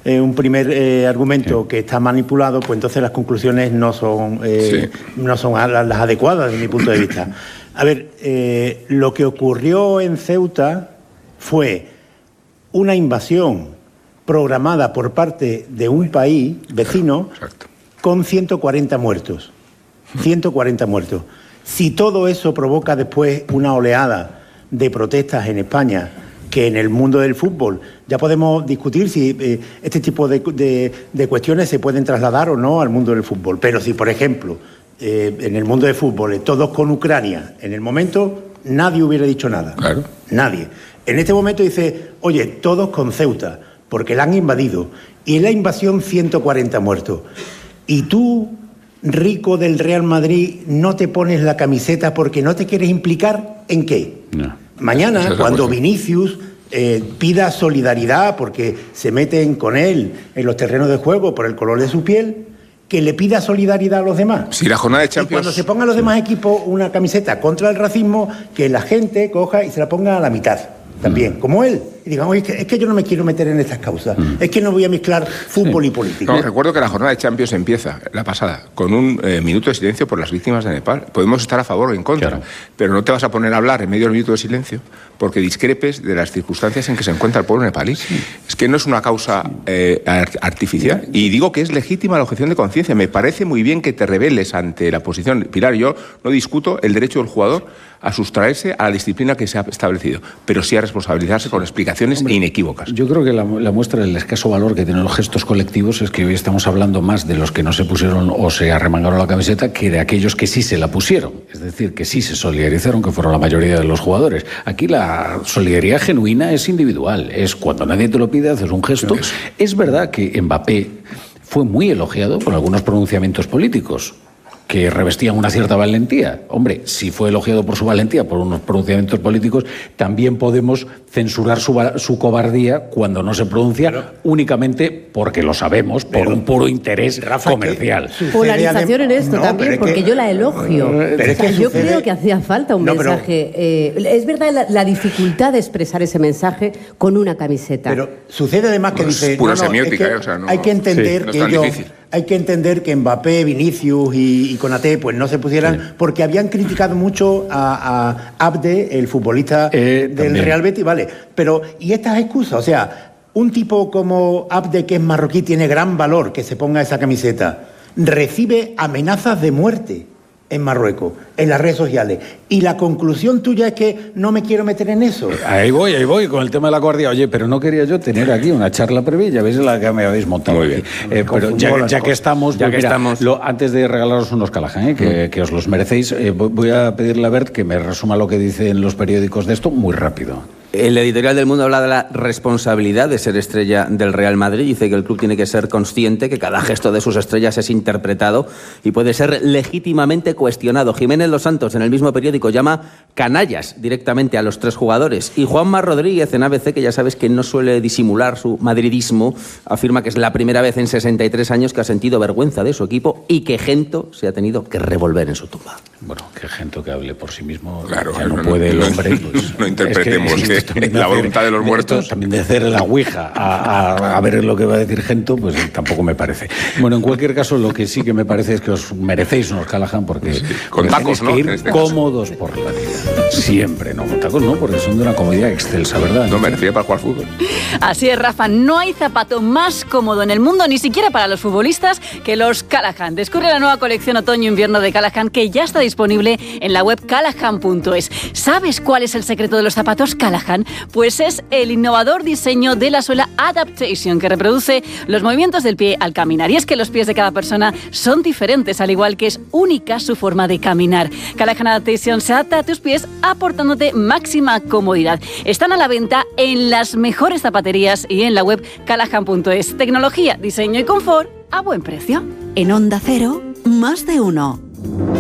un primer argumento que está manipulado, pues entonces las conclusiones no son las adecuadas desde mi punto de vista. A ver, lo que ocurrió en Ceuta fue una invasión programada por parte de un país vecino con 140 muertos. 140 muertos. Si todo eso provoca después una oleada de protestas en España, que en el mundo del fútbol ya podemos discutir si este tipo de cuestiones se pueden trasladar o no al mundo del fútbol. Pero si, por ejemplo, en el mundo del fútbol, todos con Ucrania, en el momento nadie hubiera dicho nada. Claro. Nadie. En este momento dice, oye, todos con Ceuta, porque la han invadido. Y en la invasión 140 muertos. Y tú, rico del Real Madrid, no te pones la camiseta porque no te quieres implicar ¿en qué? No. Mañana, cuando Vinicius pida solidaridad porque se meten con él en los terrenos de juego por el color de su piel, que le pida solidaridad a los demás. Si la jornada de Champions... Y cuando se pongan los demás equipos una camiseta contra el racismo, que la gente coja y se la ponga a la mitad. También, como él, y digan, oye, es que yo no me quiero meter en estas causas, es que no voy a mezclar fútbol y política. No, recuerdo que la jornada de Champions empieza, la pasada, con un minuto de silencio por las víctimas de Nepal. Podemos estar a favor o en contra, pero no te vas a poner a hablar en medio del minuto de silencio porque discrepes de las circunstancias en que se encuentra el pueblo nepalí. Es que no es una causa artificial, y digo que es legítima la objeción de conciencia. Me parece muy bien que te rebeles ante la posición. Pilar, yo no discuto el derecho del jugador a sustraerse a la disciplina que se ha establecido, pero sí a responsabilizarse con explicaciones inequívocas. Yo creo que la muestra del escaso valor que tienen los gestos colectivos es que hoy estamos hablando más de los que no se pusieron o se arremangaron la camiseta que de aquellos que sí se la pusieron, es decir, que sí se solidarizaron, que fueron la mayoría de los jugadores. Aquí la solidaridad genuina es individual, es cuando nadie te lo pide, haces un gesto. Es verdad que Mbappé fue muy elogiado por algunos pronunciamientos políticos que revestían una cierta valentía. Hombre, si fue elogiado por su valentía, por unos pronunciamientos políticos, también podemos censurar su cobardía cuando no se pronuncia únicamente porque lo sabemos, por un puro interés comercial. Polarización en esto también, porque yo la elogio. Yo creo que hacía falta un mensaje. Es verdad la dificultad de expresar ese mensaje con una camiseta. Pero sucede además que dice... Pura semiótica, hay que entender que ellos... Hay que entender que Mbappé, Vinicius y Konaté pues no se pusieran porque habían criticado mucho a Abde, el futbolista del Real Betis, vale. Pero, ¿y estas excusas? O sea, un tipo como Abde, que es marroquí, tiene gran valor que se ponga esa camiseta. Recibe amenazas de muerte en Marruecos, en las redes sociales. Y la conclusión tuya es que no me quiero meter en eso. Ahí voy, con el tema de la guardia. Oye, pero no quería yo tener aquí una charla previa, ya veis la que me habéis montado. Muy bien. Pero ya que estamos, antes de regalaros unos Callahan, que os los merecéis, voy a pedirle a Bert que me resuma lo que dicen los periódicos de esto muy rápido. El editorial del Mundo habla de la responsabilidad de ser estrella del Real Madrid. Dice que el club tiene que ser consciente que cada gesto de sus estrellas es interpretado y puede ser legítimamente cuestionado. Jiménez Los Santos, en el mismo periódico, llama canallas directamente a los tres jugadores. Y Juanma Rodríguez, en ABC, que ya sabes que no suele disimular su madridismo, afirma que es la primera vez en 63 años que ha sentido vergüenza de su equipo y que Gento se ha tenido que revolver en su tumba. Bueno, que Gento que hable por sí mismo. Claro, ya no puede el hombre. Pues, no interpretemos que la voluntad de los muertos. También de hacer la ouija a ver lo que va a decir Gento, pues tampoco me parece. Bueno, en cualquier caso, lo que sí que me parece es que os merecéis unos Callahan porque con tacos, ¿no? Que ir cómodos por la vida. Siempre, no con tacos, no, porque son de una comodidad excelsa, ¿verdad? No me refiero para jugar fútbol. Así es, Rafa, no hay zapato más cómodo en el mundo, ni siquiera para los futbolistas, que los Callahan. Descubre la nueva colección otoño-invierno de Callahan, que ya está disponible en la web callahan.es. ¿Sabes cuál es el secreto de los zapatos Callahan? Pues es el innovador diseño de la suela Adaptation, que reproduce los movimientos del pie al caminar. Y es que los pies de cada persona son diferentes, al igual que es única su forma de caminar. Callahan Adaptation se adapta a tus pies, aportándote máxima comodidad. Están a la venta en las mejores zapaterías y en la web callahan.es. Tecnología, diseño y confort a buen precio. En Onda Cero, más de uno.